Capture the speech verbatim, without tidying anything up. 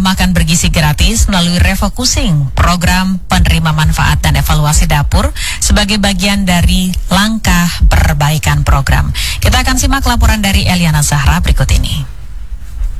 Makan bergizi gratis melalui refocusing, program penerima manfaat dan evaluasi dapur sebagai bagian dari langkah perbaikan program. Kita akan simak laporan dari Eliana Zahra berikut ini.